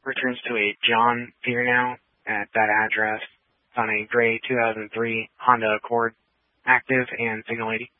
returns to a John Fearnow at that address. It's on a gray 2003 Honda Accord, active and signal 80.